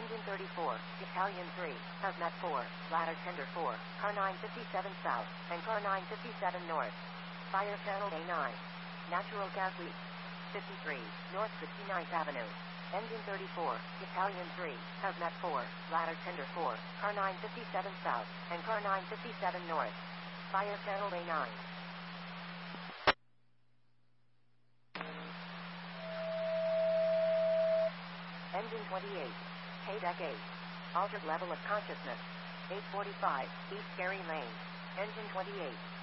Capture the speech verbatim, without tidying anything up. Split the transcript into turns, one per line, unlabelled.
Engine thirty-four, Italian three, Hazmat four, ladder tender four, car nine fifty-seven south, and car nine fifty-seven north. Fire channel A nine. Natural gas leak. fifty-three, North fifty-ninth Avenue. Engine thirty-four, Italian three, Hazmat four, ladder tender four, car nine fifty-seven south, and car nine fifty-seven north. Fire channel A nine. Engine twenty-eight. K-Deck eight. Altered level of consciousness. eight forty-five, East Gary Lane. Engine twenty-eight.